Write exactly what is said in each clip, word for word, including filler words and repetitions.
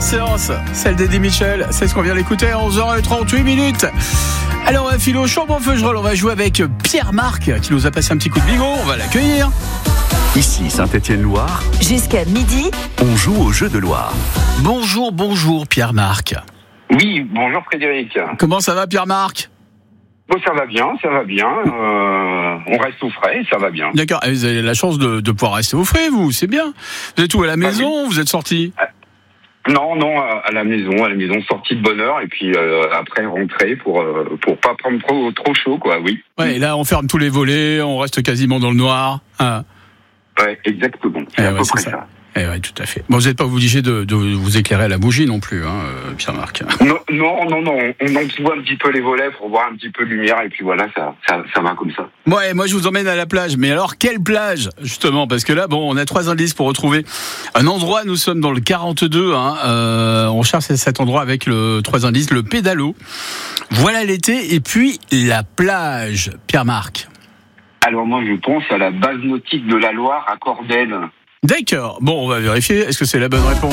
séance, celle d'Eddie Mitchell, c'est ce qu'on vient d'écouter à onze heures trente-huit minutes. Alors, un philo Chambon-Feugerolles, on va jouer avec Pierre-Marc qui nous a passé un petit coup de bigot, on va l'accueillir. Ici Saint-Étienne-Loire. Jusqu'à midi, On joue au jeu de Loire. Bonjour, bonjour Pierre-Marc. Oui, bonjour Frédéric. Comment ça va Pierre-Marc ? Bon, ça va bien, ça va bien. Euh, on reste au frais, ça va bien. D'accord, et vous avez la chance de, de pouvoir rester au frais, vous, c'est bien. Vous êtes où, à la maison, Ah, oui. vous êtes sorti ? Non, non, à, à la maison, à la maison, sortie de bonne heure et puis euh, après rentrer pour euh, pour pas prendre trop trop chaud, quoi. Oui. Ouais, et là, on ferme tous les volets, on reste quasiment dans le noir. Ah. Ouais, exactement. C'est Eh à ouais, peu c'est près ça. ça. Eh ouais, tout à fait. Bon, vous n'êtes pas obligé de, de vous éclairer à la bougie non plus, hein, euh, Pierre-Marc. Non, non, non, non. On envoie un petit peu les volets pour voir un petit peu de lumière et puis voilà, ça, ça, ça va comme ça. Ouais, moi je vous emmène à la plage. Mais alors, quelle plage, justement ? Parce que là, bon, on a trois indices pour retrouver un endroit. Nous sommes dans le quarante-deux. Hein, euh, on cherche cet endroit avec le trois indices, le pédalo. Voilà l'été et puis la plage, Pierre-Marc. Alors moi, je pense à la base nautique de la Loire à Cordel. D'accord. Bon, on va vérifier. Est-ce que c'est la bonne réponse ?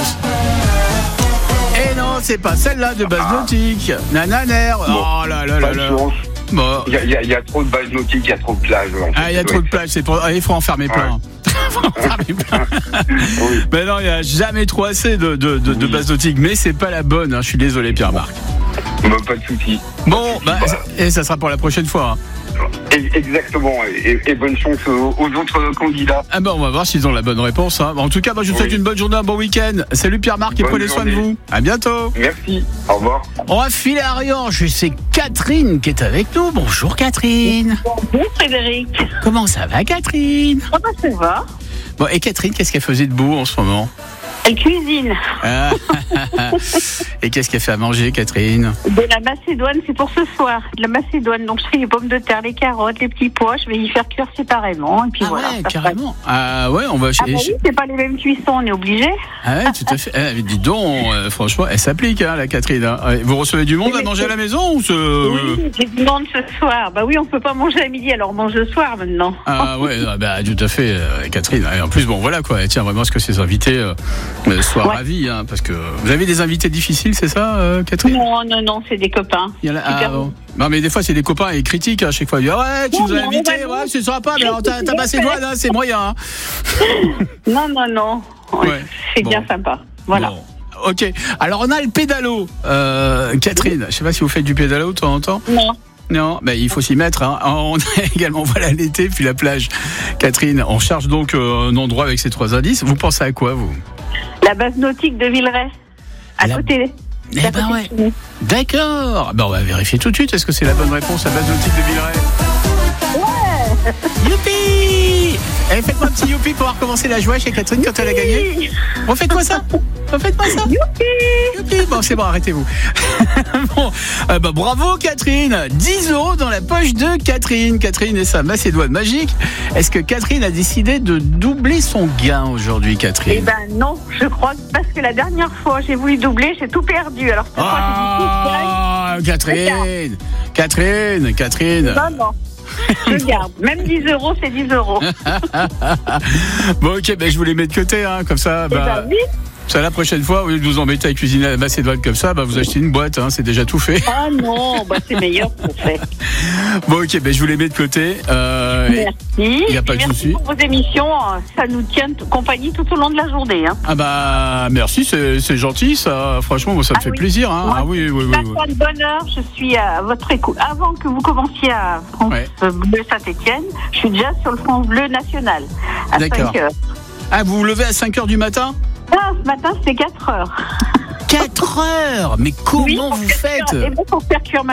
Eh non, c'est pas celle-là de base Ah. nautique. Nananer. Bon, Oh là là là Pas de là. chance. Bon. Il y a, il y a- il y a trop de bases nautiques, il y a trop de plages. en fait. Ah, il y a trop de plages. C'est pour. Ah, il faut en fermer plein. Faut en fermer plein. Oui. Mais non, il n'y a jamais trop assez de, de, de, de Oui. bases nautiques. Mais c'est pas la bonne. Hein. Je suis désolé, Pierre-Marc. Bah, pas de souci. Bon, bah, et ça sera pour la prochaine fois. Hein. Exactement, et, et bonne chance aux, aux autres candidats. Ah bah on va voir s'ils ont la bonne réponse. Hein. En tout cas, bah, je vous souhaite Oui. une bonne journée, un bon week-end. Salut Pierre-Marc et Bonne prenez soin de journée. vous. À bientôt. Merci, au revoir. On va filer à Riange. C'est Catherine qui est avec nous. Bonjour Catherine. Bonjour Frédéric. Comment ça va Catherine ? Comment ça va? Bon, et Catherine, qu'est-ce qu'elle faisait de beau en ce moment ? Elle cuisine. Ah, et qu'est-ce qu'elle fait à manger, Catherine ? De la macédoine, c'est pour ce soir. De la macédoine. Donc je fais les pommes de terre, les carottes, les petits pois. Je vais y faire cuire séparément. Et puis Ah voilà. ouais, ça carrément. Ah ouais, on va passe. Ah bah oui, c'est pas les mêmes cuissons, on est obligé. Ah ouais, tout à fait. Eh, mais dis donc, euh, franchement, elle s'applique, hein, la Catherine. Hein. Vous recevez du monde à manger à la maison ou ce... Oui, j'ai du monde ce soir. Bah oui, on peut pas manger à midi, alors on mange le soir maintenant. Ah ouais, ah bah, tout à fait, euh, Catherine. Et en plus, bon, voilà quoi. Elle tient vraiment à ce que ses invités euh, soient Ouais. ravis, hein, parce que vous avez des invités difficiles, c'est ça, euh, Catherine ? Non, non, non, c'est des copains. Il y en a- ah, Super. bon. Non, mais des fois, c'est des copains et ils critiquent hein, à chaque fois. Ils disent, ouais, tu Non, nous as non, invités, bah non. ouais, c'est sympa, mais alors t'as, t'as passé de hein, c'est moyen. Hein. Non, non, non. Ouais. C'est Bon. bien sympa. Voilà. Bon. Ok. Alors, on a le pédalo. Euh, Catherine, je sais pas si vous faites du pédalo de temps en temps. Non. Non, mais il faut s'y mettre. Hein. On a également voilà l'été, puis la plage. Catherine, on cherche donc euh, un endroit avec ces trois indices. Vous pensez à quoi, vous ? La base nautique de Villeray. À La- côté. Eh à ben côté ouais. de chez nous. D'accord. Ben, on va vérifier tout de suite. Est-ce que c'est la bonne réponse à base nautique de Villeray ? Ouais. Youpi. Eh, faites-moi un petit youpi pour recommencer la joie chez Catherine quand elle a gagné. Refaites-moi ça. Refaites-moi ça. Youpi. Bon, c'est bon, arrêtez-vous. Bon, euh, bah, bravo Catherine. dix euros dans la poche de Catherine. Catherine et sa macédoine magique. Est-ce que Catherine a décidé de doubler son gain aujourd'hui, Catherine ? Eh ben non, je crois que parce que la dernière fois j'ai voulu doubler, j'ai tout perdu. Alors cette fois, Ah, Catherine, Catherine, Catherine. j'ai dit non, non. Je garde. Même dix euros, c'est dix euros. Bon, ok, ben je vous les mets de côté, hein, comme ça. Eh Bah, ben oui. ça, la prochaine fois, au lieu de vous embêter à cuisiner la macédoine comme ça, bah, vous achetez une boîte, hein, c'est déjà tout fait. Ah non, bah c'est meilleur pour faire. Bon, ok, ben je vous les mets de côté. Euh, et- Merci. y a pas de Merci souci. pour vos émissions. Ça nous tient compagnie tout au long de la journée. Hein. Ah bah merci, c'est, c'est gentil, ça. Franchement, moi, ça me Ah fait oui. plaisir. Hein. Moi, Ah oui, oui, oui. Chaque oui. fois de bonne heure, je suis à votre écoute. Avant que vous commenciez à France Ouais. Bleu Saint-Étienne, je suis déjà sur le France Bleu National à D'accord. cinq heures. Ah, vous vous levez à cinq heures du matin ? Ah, ce matin, c'était quatre heures. quatre heures. Mais comment Oui, pour vous faire faites cuire- eh ben, pour faire cuire ma